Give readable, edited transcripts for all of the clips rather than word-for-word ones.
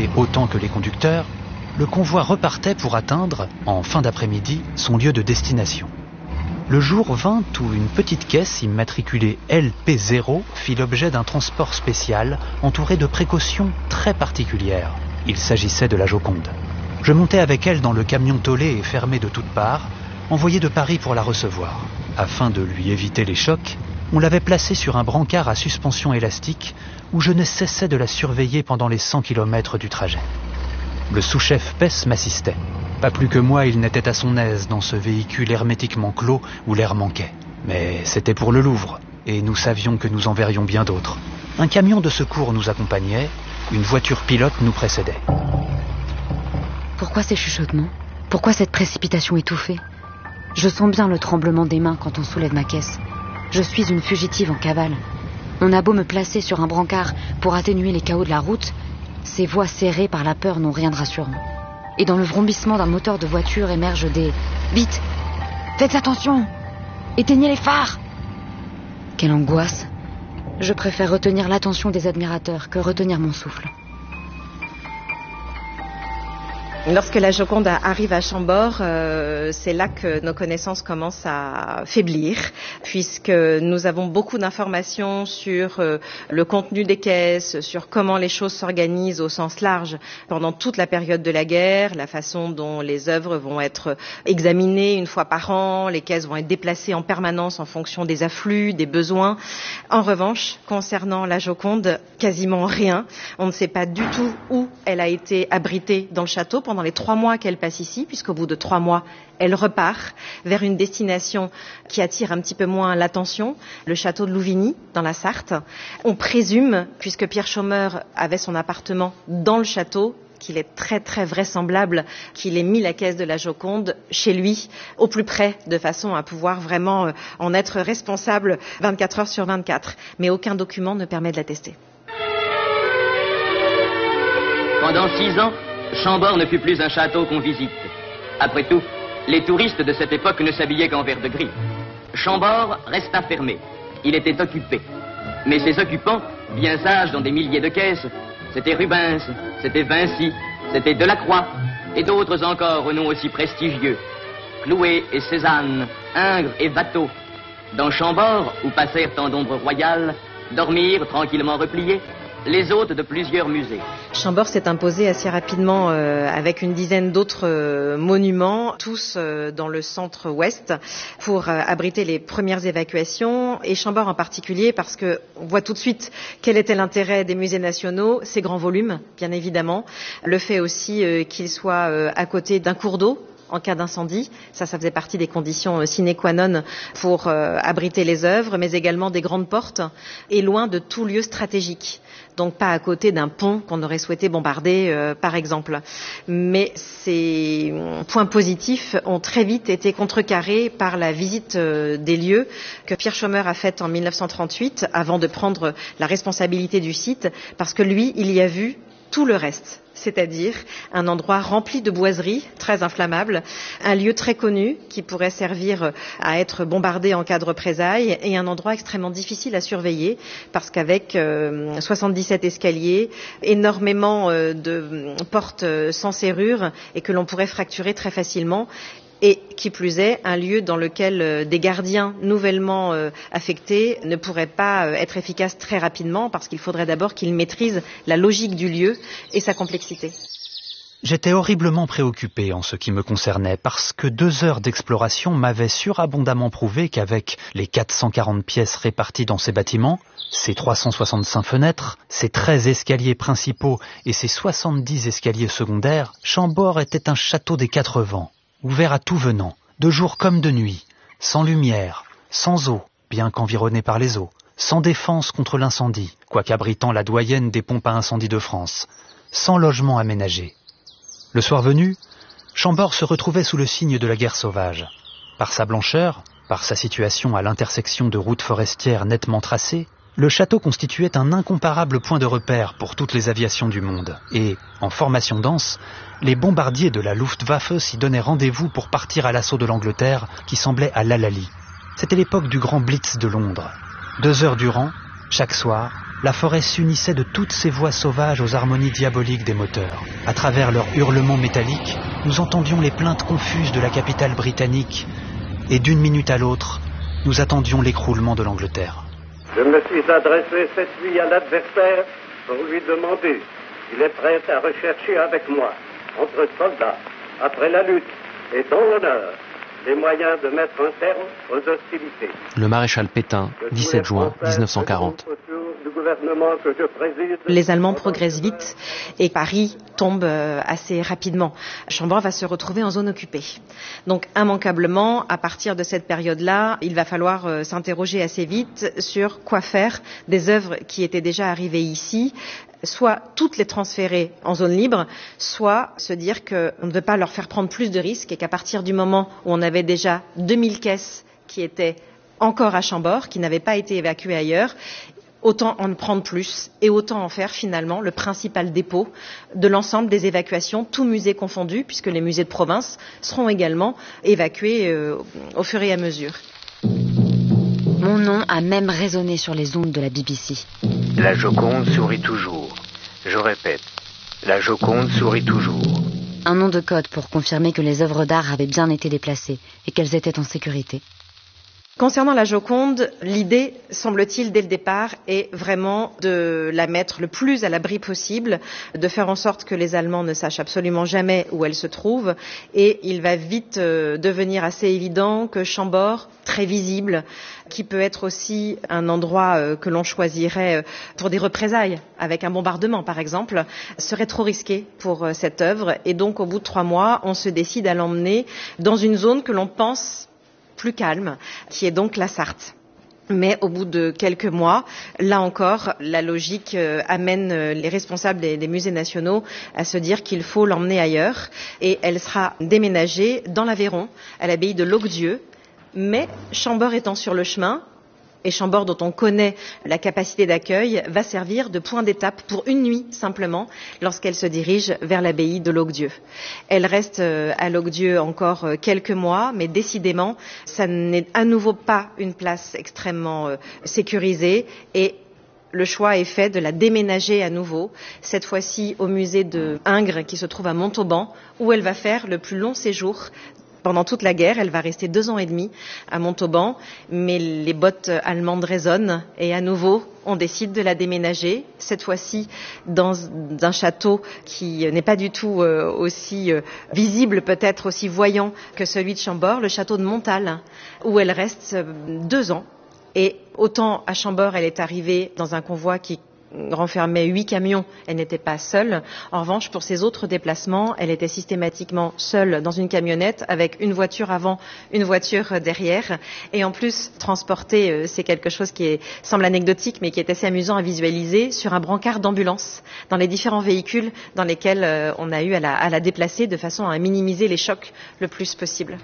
conduisait autant que les conducteurs, le convoi repartait pour atteindre, en fin d'après-midi, son lieu de destination. Le jour vint où une petite caisse immatriculée LP0 fit l'objet d'un transport spécial entouré de précautions très particulières. Il s'agissait de la Joconde. Je montais avec elle dans le camion tollé et fermé de toutes parts, envoyé de Paris pour la recevoir. Afin de lui éviter les chocs, on l'avait placée sur un brancard à suspension élastique où je ne cessais de la surveiller pendant les 100 km du trajet. Le sous-chef Pess m'assistait. Pas plus que moi, il n'était à son aise dans ce véhicule hermétiquement clos où l'air manquait. Mais c'était pour le Louvre, et nous savions que nous en verrions bien d'autres. Un camion de secours nous accompagnait, une voiture pilote nous précédait. Pourquoi ces chuchotements? Pourquoi cette précipitation étouffée? Je sens bien le tremblement des mains quand on soulève ma caisse. Je suis une fugitive en cavale. On a beau me placer sur un brancard pour atténuer les chaos de la route, ces voix serrées par la peur n'ont rien de rassurant. Et dans le vrombissement d'un moteur de voiture émergent des « Vite! Faites attention! Éteignez les phares !» Quelle angoisse! Je préfère retenir l'attention des admirateurs que retenir mon souffle. Lorsque la Joconde arrive à Chambord, c'est là que nos connaissances commencent à faiblir, puisque nous avons beaucoup d'informations sur le contenu des caisses, sur comment les choses s'organisent au sens large pendant toute la période de la guerre, la façon dont les œuvres vont être examinées une fois par an, les caisses vont être déplacées en permanence en fonction des afflux, des besoins. En revanche, concernant la Joconde, quasiment rien. On ne sait pas du tout où elle a été abritée dans le château pendant les 3 mois qu'elle passe ici, puisqu'au bout de 3 mois, elle repart vers une destination qui attire un petit peu moins l'attention, le château de Louvigny, dans la Sarthe. On présume, puisque Pierre Chômeur avait son appartement dans le château, qu'il est très très vraisemblable qu'il ait mis la caisse de la Joconde chez lui, au plus près, de façon à pouvoir vraiment en être responsable 24 heures sur 24. Mais aucun document ne permet de l'attester. Pendant 6 ans, Chambord ne fut plus un château qu'on visite. Après tout, les touristes de cette époque ne s'habillaient qu'en vert de gris. Chambord resta fermé. Il était occupé. Mais ses occupants, bien sages dans des milliers de caisses, c'était Rubens, c'était Vinci, c'était Delacroix, et d'autres encore aux noms aussi prestigieux. Clouet et Cézanne, Ingres et Watteau. Dans Chambord, où passèrent tant d'ombres royales, dormirent tranquillement repliés les hôtes de plusieurs musées. Chambord s'est imposé assez rapidement avec une dizaine d'autres monuments, tous dans le centre-ouest, pour abriter les premières évacuations. Et Chambord en particulier, parce que on voit tout de suite quel était l'intérêt des musées nationaux, ces grands volumes, bien évidemment. Le fait aussi qu'ils soient à côté d'un cours d'eau, en cas d'incendie. Ça faisait partie des conditions sine qua non pour abriter les œuvres, mais également des grandes portes et loin de tout lieu stratégique. Donc pas à côté d'un pont qu'on aurait souhaité bombarder, par exemple. Mais ces points positifs ont très vite été contrecarrés par la visite des lieux que Pierre Chômeur a faite en 1938, avant de prendre la responsabilité du site, parce que lui, il y a vu tout le reste, c'est-à-dire un endroit rempli de boiseries très inflammables, un lieu très connu qui pourrait servir à être bombardé en cas de représailles et un endroit extrêmement difficile à surveiller parce qu'avec 77 escaliers, énormément de portes sans serrure et que l'on pourrait fracturer très facilement. Et qui plus est, un lieu dans lequel des gardiens nouvellement affectés ne pourraient pas être efficaces très rapidement parce qu'il faudrait d'abord qu'ils maîtrisent la logique du lieu et sa complexité. J'étais horriblement préoccupé en ce qui me concernait parce que 2 heures d'exploration m'avaient surabondamment prouvé qu'avec les 440 pièces réparties dans ces bâtiments, ces 365 fenêtres, ces 13 escaliers principaux et ces 70 escaliers secondaires, Chambord était un château des 4 vents. Ouvert à tout venant, de jour comme de nuit, sans lumière, sans eau, bien qu'environné par les eaux, sans défense contre l'incendie, quoique abritant la doyenne des pompes à incendie de France, sans logement aménagé. Le soir venu, Chambord se retrouvait sous le signe de la guerre sauvage. Par sa blancheur, par sa situation à l'intersection de routes forestières nettement tracées, le château constituait un incomparable point de repère pour toutes les aviations du monde. Et, en formation dense, les bombardiers de la Luftwaffe s'y donnaient rendez-vous pour partir à l'assaut de l'Angleterre, qui semblait à l'Al-Ali. C'était l'époque du grand Blitz de Londres. 2 heures durant, chaque soir, la forêt s'unissait de toutes ces voix sauvages aux harmonies diaboliques des moteurs. À travers leurs hurlements métalliques, nous entendions les plaintes confuses de la capitale britannique. Et d'une minute à l'autre, nous attendions l'écroulement de l'Angleterre. Je me suis adressé cette nuit à l'adversaire pour lui demander s'il est prêt à rechercher avec moi, entre soldats, après la lutte et dans l'honneur, les moyens de mettre un terme aux hostilités. Le maréchal Pétain, 17 juin 1940. Les Allemands progressent vite et Paris tombe assez rapidement. Chambord va se retrouver en zone occupée. Donc immanquablement, à partir de cette période-là, il va falloir s'interroger assez vite sur quoi faire des œuvres qui étaient déjà arrivées ici, soit toutes les transférer en zone libre, soit se dire qu'on ne veut pas leur faire prendre plus de risques et qu'à partir du moment où on avait déjà 2000 caisses qui étaient encore à Chambord, qui n'avaient pas été évacuées ailleurs, autant en prendre plus et autant en faire finalement le principal dépôt de l'ensemble des évacuations, tous musées confondus, puisque les musées de province seront également évacués au fur et à mesure. Mon nom a même résonné sur les ondes de la BBC. La Joconde sourit toujours. Je répète, la Joconde sourit toujours. Un nom de code pour confirmer que les œuvres d'art avaient bien été déplacées et qu'elles étaient en sécurité. Concernant la Joconde, l'idée, semble-t-il, dès le départ, est vraiment de la mettre le plus à l'abri possible, de faire en sorte que les Allemands ne sachent absolument jamais où elle se trouve. Et il va vite devenir assez évident que Chambord, très visible, qui peut être aussi un endroit que l'on choisirait pour des représailles, avec un bombardement par exemple, serait trop risqué pour cette œuvre. Et donc, au bout de 3 mois, on se décide à l'emmener dans une zone que l'on pense plus calme, qui est donc la Sarthe. Mais au bout de quelques mois, là encore, la logique amène les responsables des musées nationaux à se dire qu'il faut l'emmener ailleurs. Et elle sera déménagée dans l'Aveyron, à l'abbaye de Locdieu. Mais Chambord étant sur le chemin, et Chambord, dont on connaît la capacité d'accueil, va servir de point d'étape pour une nuit simplement lorsqu'elle se dirige vers l'abbaye de Locdieu. Elle reste à Locdieu encore quelques mois, mais décidément, ça n'est à nouveau pas une place extrêmement sécurisée et le choix est fait de la déménager à nouveau, cette fois-ci au musée de Ingres qui se trouve à Montauban, où elle va faire le plus long séjour. Pendant toute la guerre, elle va rester 2 ans et demi à Montauban, mais les bottes allemandes résonnent et à nouveau, on décide de la déménager, cette fois-ci dans un château qui n'est pas du tout aussi visible, peut-être aussi voyant que celui de Chambord, le château de Montal, où elle reste 2 ans. Et autant à Chambord, elle est arrivée dans un convoi qui renfermait 8 camions, elle n'était pas seule. En revanche, pour ses autres déplacements, elle était systématiquement seule dans une camionnette avec une voiture avant, une voiture derrière. Et en plus, transporter, c'est quelque chose qui semble anecdotique, mais qui est assez amusant à visualiser, sur un brancard d'ambulance, dans les différents véhicules dans lesquels on a eu à la déplacer de façon à minimiser les chocs le plus possible.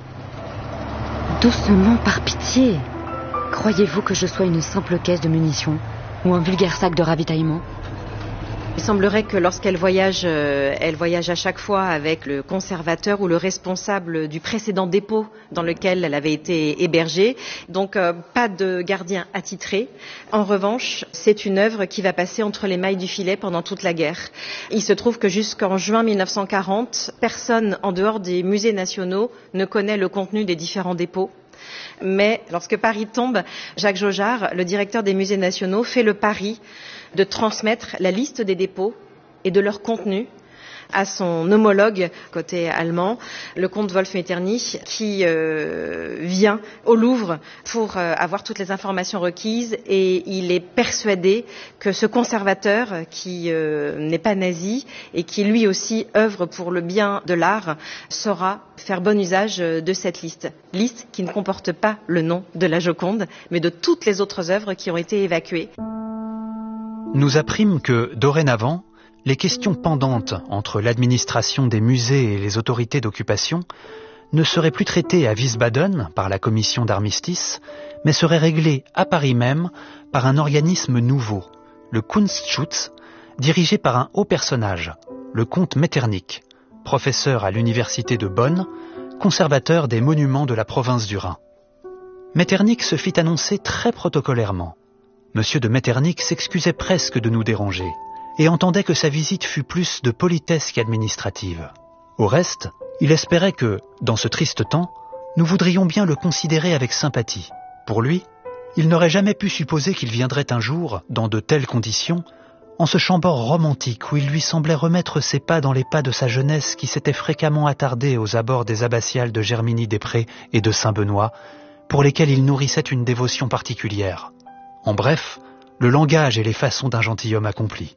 Doucement, par pitié. Croyez-vous que je sois une simple caisse de munitions ou un vulgaire sac de ravitaillement? Il semblerait que lorsqu'elle voyage, elle voyage à chaque fois avec le conservateur ou le responsable du précédent dépôt dans lequel elle avait été hébergée. Donc pas de gardien attitré. En revanche, c'est une œuvre qui va passer entre les mailles du filet pendant toute la guerre. Il se trouve que jusqu'en juin 1940, personne en dehors des musées nationaux ne connaît le contenu des différents dépôts. Mais lorsque Paris tombe, Jacques Jaujard, le directeur des musées nationaux, fait le pari de transmettre la liste des dépôts et de leur contenu à son homologue côté allemand, le comte Wolf Metternich, qui vient au Louvre pour avoir toutes les informations requises, et il est persuadé que ce conservateur, qui n'est pas nazi et qui lui aussi œuvre pour le bien de l'art, saura faire bon usage de cette liste qui ne comporte pas le nom de la Joconde, mais de toutes les autres œuvres qui ont été évacuées. Nous apprîmes que, dorénavant, les questions pendantes entre l'administration des musées et les autorités d'occupation ne seraient plus traitées à Wiesbaden par la commission d'armistice, mais seraient réglées à Paris même par un organisme nouveau, le Kunstschutz, dirigé par un haut personnage, le comte Metternich, professeur à l'université de Bonn, conservateur des monuments de la province du Rhin. Metternich se fit annoncer très protocolairement. M. de Metternich s'excusait presque de nous déranger et entendait que sa visite fût plus de politesse qu'administrative. Au reste, il espérait que, dans ce triste temps, nous voudrions bien le considérer avec sympathie. Pour lui, il n'aurait jamais pu supposer qu'il viendrait un jour, dans de telles conditions, en ce Chambord romantique où il lui semblait remettre ses pas dans les pas de sa jeunesse qui s'était fréquemment attardée aux abords des abbatiales de Germigny-des-Prés et de Saint-Benoît, pour lesquels il nourrissait une dévotion particulière. En bref, le langage et les façons d'un gentilhomme accompli.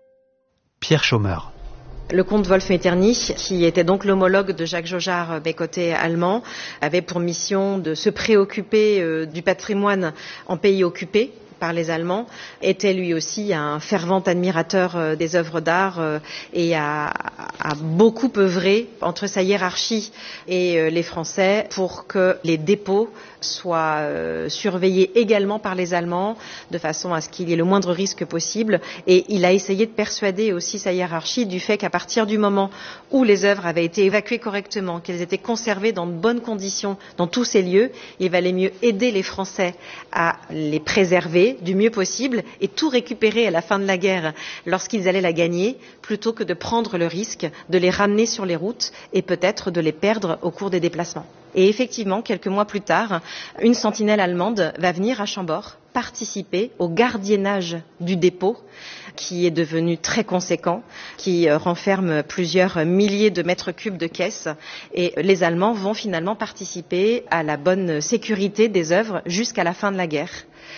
Pierre Chômeur. Le comte Wolf-Metternich, qui était donc l'homologue de Jacques Jojard, bécoté allemand, avait pour mission de se préoccuper du patrimoine en pays occupé par les Allemands, était lui aussi un fervent admirateur des œuvres d'art et a beaucoup œuvré entre sa hiérarchie et les Français pour que les dépôts soient surveillés également par les Allemands de façon à ce qu'il y ait le moindre risque possible. Et il a essayé de persuader aussi sa hiérarchie du fait qu'à partir du moment où les œuvres avaient été évacuées correctement, qu'elles étaient conservées dans de bonnes conditions dans tous ces lieux, il valait mieux aider les Français à les préserver du mieux possible et tout récupérer à la fin de la guerre lorsqu'ils allaient la gagner, plutôt que de prendre le risque de les ramener sur les routes et peut-être de les perdre au cours des déplacements. Et effectivement, quelques mois plus tard, une sentinelle allemande va venir à Chambord participer au gardiennage du dépôt, qui est devenu très conséquent, qui renferme plusieurs milliers de mètres cubes de caisses. Et les Allemands vont finalement participer à la bonne sécurité des œuvres jusqu'à la fin de la guerre,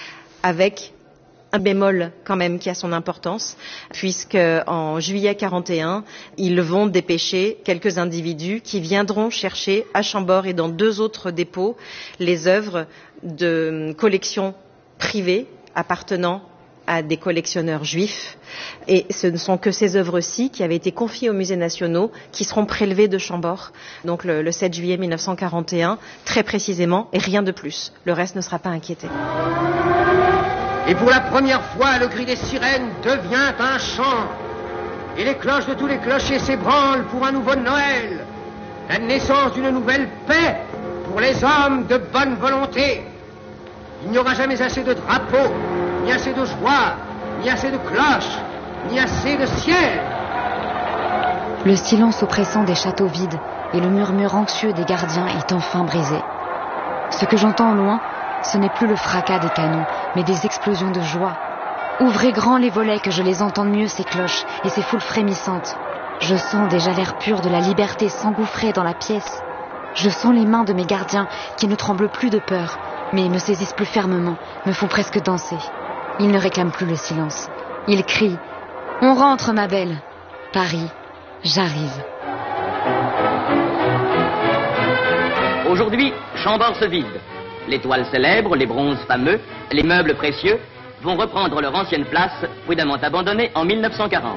avec un bémol quand même qui a son importance, puisque en juillet 41, ils vont dépêcher quelques individus qui viendront chercher à Chambord et dans 2 autres dépôts les œuvres de collections privées appartenant à des collectionneurs juifs. Et ce ne sont que ces œuvres-ci qui avaient été confiées aux musées nationaux qui seront prélevées de Chambord, donc le 7 juillet 1941, très précisément, et rien de plus. Le reste ne sera pas inquiété. Et pour la première fois, le cri des sirènes devient un chant. Et les cloches de tous les clochers s'ébranlent pour un nouveau Noël. La naissance d'une nouvelle paix pour les hommes de bonne volonté. Il n'y aura jamais assez de drapeaux, ni assez de joie, ni assez de cloches, ni assez de ciel. Le silence oppressant des châteaux vides et le murmure anxieux des gardiens est enfin brisé. Ce que j'entends au loin, ce n'est plus le fracas des canons, mais des explosions de joie. Ouvrez grand les volets que je les entende mieux, ces cloches et ces foules frémissantes. Je sens déjà l'air pur de la liberté s'engouffrer dans la pièce. Je sens les mains de mes gardiens qui ne tremblent plus de peur, mais me saisissent plus fermement, me font presque danser. Ils ne réclament plus le silence. Ils crient « On rentre, ma belle !» Paris, j'arrive. Aujourd'hui, Chambord se vide. Les toiles célèbres, les bronzes fameux, les meubles précieux vont reprendre leur ancienne place, prudemment abandonnée en 1940.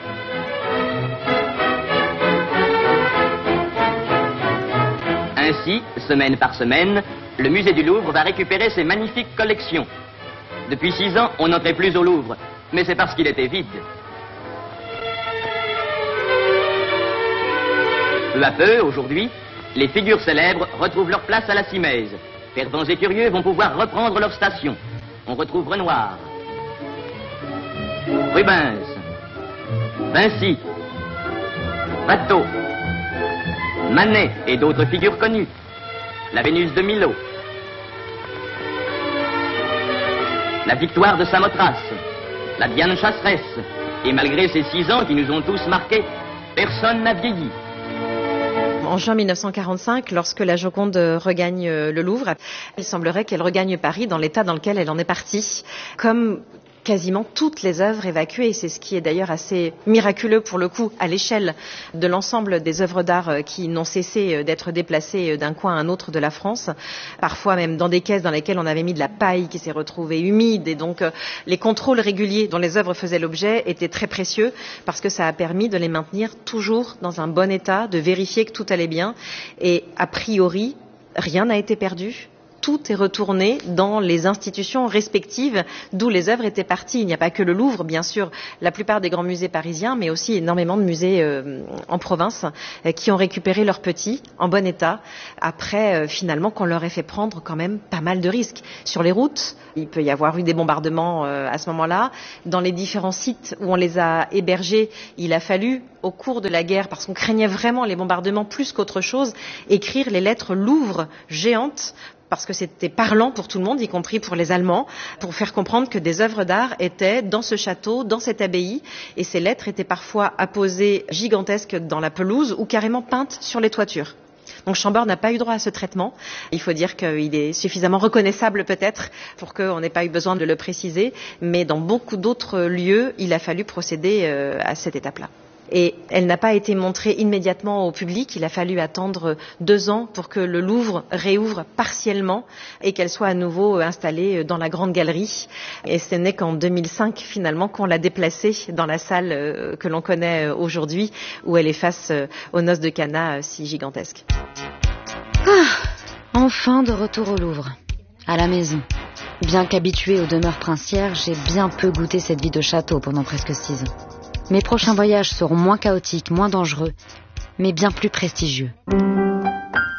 Ainsi, semaine par semaine, le musée du Louvre va récupérer ses magnifiques collections. Depuis 6 ans, on n'entrait plus au Louvre, mais c'est parce qu'il était vide. Peu à peu, aujourd'hui, les figures célèbres retrouvent leur place à la Simèze. Fervents et curieux vont pouvoir reprendre leur station. On retrouve Renoir, Rubens, Vinci, Watteau, Manet et d'autres figures connues. La Vénus de Milo, la Victoire de Samothrace, la Diane chasseresse. Et malgré ces 6 ans qui nous ont tous marqués, personne n'a vieilli. En juin 1945, lorsque la Joconde regagne le Louvre, il semblerait qu'elle regagne Paris dans l'état dans lequel elle en est partie, comme quasiment toutes les œuvres évacuées. C'est ce qui est d'ailleurs assez miraculeux pour le coup à l'échelle de l'ensemble des œuvres d'art qui n'ont cessé d'être déplacées d'un coin à un autre de la France, parfois même dans des caisses dans lesquelles on avait mis de la paille qui s'est retrouvée humide, et donc les contrôles réguliers dont les œuvres faisaient l'objet étaient très précieux parce que ça a permis de les maintenir toujours dans un bon état, de vérifier que tout allait bien, et a priori rien n'a été perdu. tout est retourné dans les institutions respectives d'où les œuvres étaient parties. Il n'y a pas que le Louvre, bien sûr, la plupart des grands musées parisiens, mais aussi énormément de musées en province qui ont récupéré leurs petits en bon état après finalement qu'on leur ait fait prendre quand même pas mal de risques. Sur les routes, il peut y avoir eu des bombardements à ce moment-là. Dans les différents sites où on les a hébergés, il a fallu, au cours de la guerre, parce qu'on craignait vraiment les bombardements plus qu'autre chose, écrire les lettres Louvre géantes, parce que c'était parlant pour tout le monde, y compris pour les Allemands, pour faire comprendre que des œuvres d'art étaient dans ce château, dans cette abbaye, et ces lettres étaient parfois apposées gigantesques dans la pelouse ou carrément peintes sur les toitures. Donc Chambord n'a pas eu droit à ce traitement. Il faut dire qu'il est suffisamment reconnaissable peut-être pour qu'on n'ait pas eu besoin de le préciser, mais dans beaucoup d'autres lieux, il a fallu procéder à cette étape-là. Et elle n'a pas été montrée immédiatement au public. Il a fallu attendre 2 ans pour que le Louvre réouvre partiellement et qu'elle soit à nouveau installée dans la grande galerie. Et ce n'est qu'en 2005 finalement qu'on l'a déplacée dans la salle que l'on connaît aujourd'hui, où elle est face aux noces de Cana si gigantesques. Enfin de retour au Louvre, à la maison. Bien qu'habituée aux demeures princières, j'ai bien peu goûté cette vie de château pendant presque 6 ans. Mes prochains voyages seront moins chaotiques, moins dangereux, mais bien plus prestigieux.